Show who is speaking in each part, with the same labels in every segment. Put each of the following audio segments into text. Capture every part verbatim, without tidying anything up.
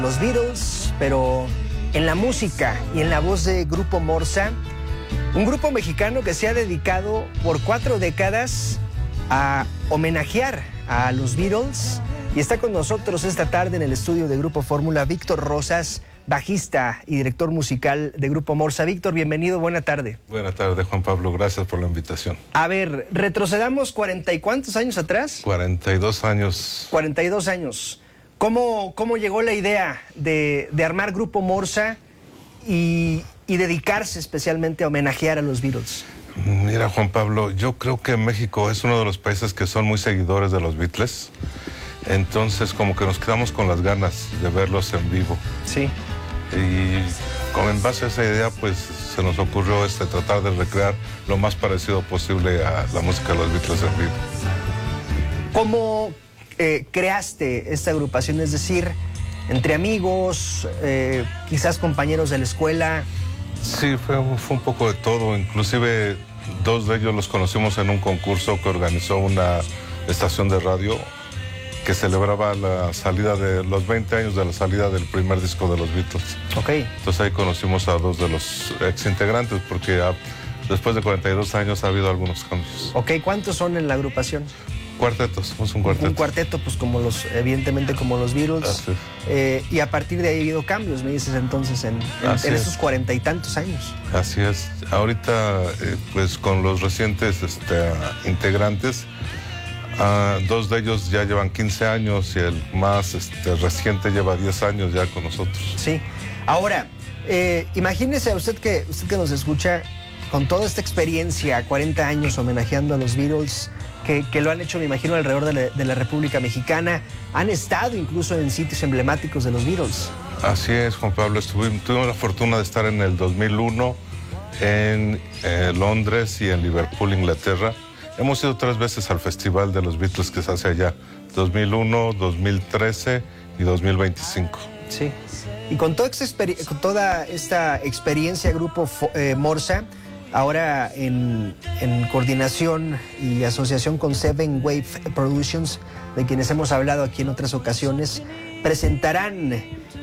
Speaker 1: Los Beatles, pero en la música y en la voz de Grupo Morsa, un grupo mexicano que se ha dedicado por cuatro décadas a homenajear a los Beatles. Y está con nosotros esta tarde en el estudio de Grupo Fórmula Víctor Rosas, bajista y director musical de Grupo Morsa. Víctor, bienvenido, buena tarde.
Speaker 2: Buena tarde, Juan Pablo, gracias por la invitación.
Speaker 1: A ver, retrocedamos cuarenta y cuántos años atrás.
Speaker 2: cuarenta y dos años.
Speaker 1: cuarenta y dos años. ¿Cómo, cómo llegó la idea de, de armar Grupo Morsa y, y dedicarse especialmente a homenajear a los Beatles?
Speaker 2: Mira, Juan Pablo, yo creo que México es uno de los países que son muy seguidores de los Beatles. Entonces, como que nos quedamos con las ganas de verlos en vivo.
Speaker 1: Sí.
Speaker 2: Y con en base a esa idea, pues se nos ocurrió este, tratar de recrear lo más parecido posible a la música de los Beatles en vivo.
Speaker 1: ¿Cómo eh, creaste esta agrupación? Es decir, entre amigos, eh, quizás compañeros de la escuela.
Speaker 2: Sí, fue, fue un poco de todo. Inclusive dos de ellos los conocimos en un concurso que organizó una estación de radio que celebraba la salida de los veinte años de la salida del primer disco de los Beatles.
Speaker 1: Ok.
Speaker 2: Entonces ahí conocimos a dos de los ex integrantes, porque a, después de cuarenta y dos años ha habido algunos cambios.
Speaker 1: Ok, ¿cuántos son en la agrupación?
Speaker 2: Cuartetos, somos un cuarteto.
Speaker 1: Un cuarteto, pues como los, evidentemente como los Beatles.
Speaker 2: Así es.
Speaker 1: Eh, y a partir de ahí ha habido cambios, me dices entonces, en, en, en esos cuarenta y tantos años.
Speaker 2: Así es. Ahorita, eh, pues con los recientes este, integrantes, Uh, dos de ellos ya llevan quince años y el más este, reciente lleva diez años ya con nosotros.
Speaker 1: Sí. Ahora, eh, imagínese a usted que, usted que nos escucha con toda esta experiencia, cuarenta años homenajeando a los Beatles, que, que lo han hecho, me imagino, alrededor de la, de la República Mexicana. Han estado incluso en sitios emblemáticos de los Beatles.
Speaker 2: Así es, Juan Pablo. Estuvimos, tuvimos la fortuna de estar en el dos mil uno en eh, Londres y en Liverpool, Inglaterra. Hemos ido tres veces al Festival de los Beatles que se hace allá, dos mil uno, dos mil trece y dos mil veinticinco.
Speaker 1: Sí, y con toda esta, con toda esta experiencia, Grupo eh, Morsa, ahora en, en coordinación y asociación con Seven Wave Productions, de quienes hemos hablado aquí en otras ocasiones, presentarán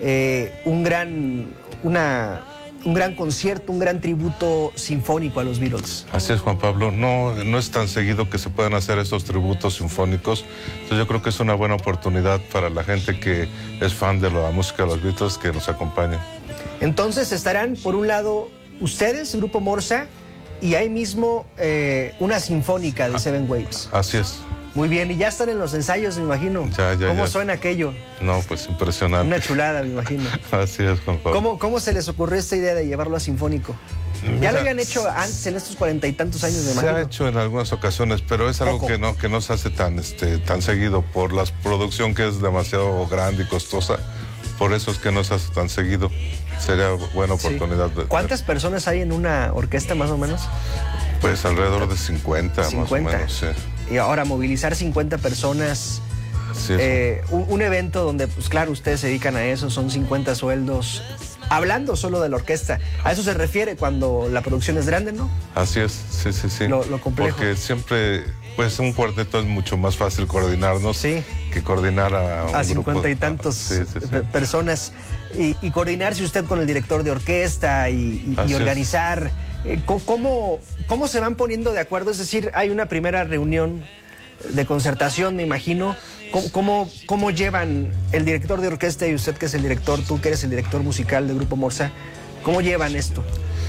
Speaker 1: eh, un gran, una... un gran concierto, un gran tributo sinfónico a los Beatles.
Speaker 2: Así es, Juan Pablo. No, no es tan seguido que se puedan hacer estos tributos sinfónicos. Entonces yo creo que es una buena oportunidad para la gente que es fan de la música de los Beatles que nos acompañe.
Speaker 1: Entonces estarán, por un lado, ustedes, Grupo Morsa, y ahí mismo eh, una sinfónica de ah, Seven Waves.
Speaker 2: Así es.
Speaker 1: Muy bien, y ya están en los ensayos, me imagino.
Speaker 2: Ya, ya,
Speaker 1: ¿Cómo
Speaker 2: ya.
Speaker 1: suena aquello?
Speaker 2: No, pues impresionante.
Speaker 1: Una chulada, me imagino.
Speaker 2: Así es, Juan Pablo.
Speaker 1: ¿Cómo, ¿Cómo se les ocurrió esta idea de llevarlo a sinfónico? Mira, ya lo habían hecho antes, en estos cuarenta y tantos años, me imagino.
Speaker 2: Se ha hecho en algunas ocasiones, pero es algo que no, que no se hace tan, este, tan seguido por la producción que es demasiado grande y costosa. Por eso es que no se hace tan seguido. Sería buena oportunidad.
Speaker 1: Sí. ¿Cuántas personas hay en una orquesta, más o menos?
Speaker 2: Pues alrededor de cincuenta,
Speaker 1: cincuenta.
Speaker 2: Más o menos, sí.
Speaker 1: Y ahora movilizar cincuenta personas,
Speaker 2: sí,
Speaker 1: eh, un, un evento donde, pues claro, ustedes se dedican a eso, son cincuenta sueldos. Hablando solo de la orquesta, a eso se refiere cuando la producción es grande, ¿no?
Speaker 2: Así es, sí, sí, sí.
Speaker 1: Lo, lo complejo.
Speaker 2: Porque siempre, pues un cuarteto es mucho más fácil coordinarnos
Speaker 1: sí.
Speaker 2: que coordinar a un
Speaker 1: a cincuenta y
Speaker 2: grupo.
Speaker 1: tantos
Speaker 2: sí, sí, sí.
Speaker 1: personas. Y, y coordinarse usted con el director de orquesta y, y, y organizar. Eh, ¿cómo, ¿Cómo se van poniendo de acuerdo? Es decir, hay una primera reunión de concertación, me imagino. ¿Cómo, cómo, ¿Cómo llevan el director de orquesta y usted que es el director, tú que eres el director musical del Grupo Morsa, cómo llevan esto?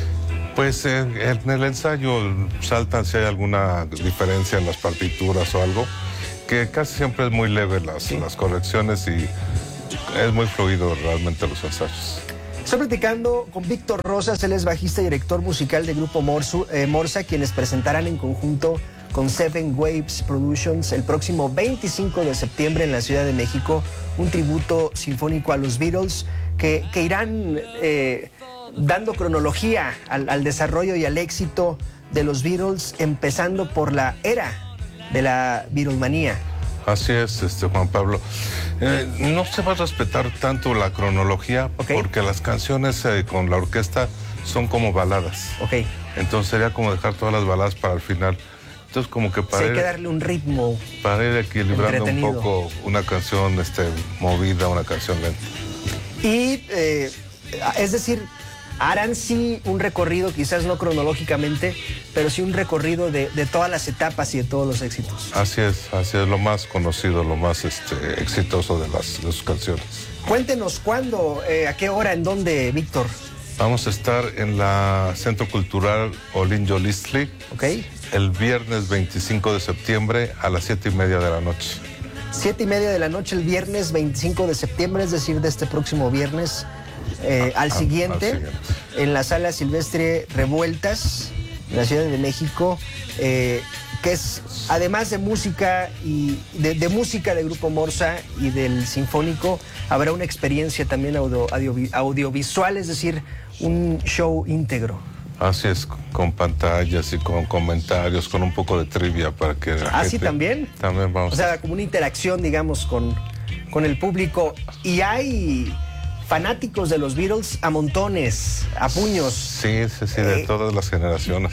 Speaker 2: Pues en, en el ensayo saltan si hay alguna diferencia en las partituras o algo, que casi siempre es muy leve las, sí. las correcciones y es muy fluido realmente los ensayos.
Speaker 1: Estoy platicando con Víctor Rosas, él es bajista y director musical del Grupo Morsu, eh, Morsa, quienes presentarán en conjunto con Seven Waves Productions el próximo veinticinco de septiembre en la Ciudad de México, un tributo sinfónico a los Beatles que, que irán eh, dando cronología al, al desarrollo y al éxito de los Beatles, empezando por la era de la Beatlemanía.
Speaker 2: Así es, este, Juan Pablo. Eh, no se va a respetar tanto la cronología, okay, porque las canciones eh, con la orquesta son como baladas.
Speaker 1: Okay.
Speaker 2: Entonces sería como dejar todas las baladas para el final. Entonces como que para
Speaker 1: sí,
Speaker 2: ir,
Speaker 1: hay que darle un ritmo
Speaker 2: para ir equilibrando un poco una canción este, movida, una canción lenta.
Speaker 1: Y, eh, es decir, harán sí un recorrido, quizás no cronológicamente, pero sí un recorrido de, de todas las etapas y de todos los éxitos.
Speaker 2: Así es, así es, lo más conocido, lo más este, exitoso de, las, de sus canciones.
Speaker 1: Cuéntenos cuándo, eh, a qué hora, en dónde, Víctor.
Speaker 2: Vamos a estar en la Centro Cultural Olin Yolistli,
Speaker 1: okay,
Speaker 2: el viernes veinticinco de septiembre a las siete y media de la noche.
Speaker 1: Siete y media de la noche el viernes veinticinco de septiembre, es decir, de este próximo viernes eh, al, siguiente, al siguiente, en la Sala Silvestre Revueltas, en la Ciudad de México, eh, que es, además de música y de, de música del Grupo Morsa y del Sinfónico, habrá una experiencia también audio, audio, audiovisual, es decir, un show íntegro.
Speaker 2: Así es, con pantallas y con comentarios, con un poco de trivia para que la
Speaker 1: ¿Ah,
Speaker 2: gente...
Speaker 1: sí, también?
Speaker 2: También vamos.
Speaker 1: O sea, como una interacción, digamos, con, con el público. Y hay fanáticos de los Beatles a montones, a puños.
Speaker 2: Sí, sí, sí, de eh, todas las generaciones.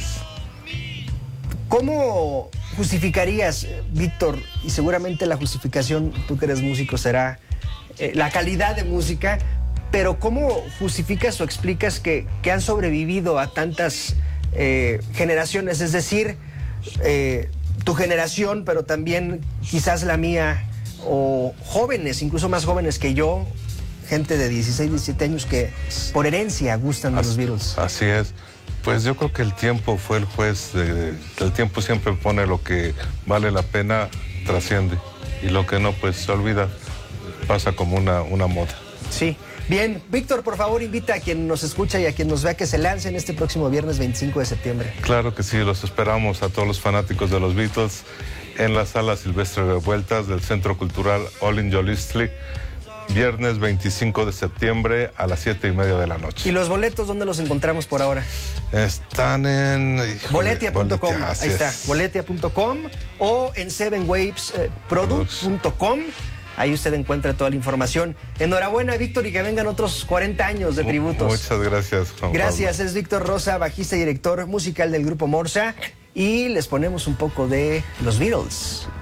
Speaker 1: ¿Cómo justificarías, Víctor, y seguramente la justificación, tú que eres músico, será eh, la calidad de música, pero cómo justificas o explicas que, que han sobrevivido a tantas eh, generaciones? Es decir, eh, tu generación, pero también quizás la mía, o jóvenes, incluso más jóvenes que yo, gente de dieciséis, diecisiete años que por herencia gustan de los Beatles.
Speaker 2: Así es. Pues yo creo que el tiempo fue el juez, de, el tiempo siempre pone lo que vale la pena, trasciende, y lo que no, pues se olvida, pasa como una, una moda.
Speaker 1: Sí. Bien, Víctor, por favor, invita a quien nos escucha y a quien nos vea que se lancen este próximo viernes veinticinco de septiembre.
Speaker 2: Claro que sí, los esperamos a todos los fanáticos de los Beatles en la Sala Silvestre Revueltas del Centro Cultural Olin Yolistli, viernes veinticinco de septiembre a las siete y media de la noche.
Speaker 1: ¿Y los boletos dónde los encontramos por ahora?
Speaker 2: Están en...
Speaker 1: Boletia punto com, ahí está, boletia punto com o en seven waves product punto com. Ahí usted encuentra toda la información. Enhorabuena, Víctor, y que vengan otros cuarenta años de tributos.
Speaker 2: Muchas gracias, Juan
Speaker 1: Gracias,
Speaker 2: Pablo.
Speaker 1: Es Víctor Rosa, bajista y director musical del Grupo Morsa. Y les ponemos un poco de los Beatles.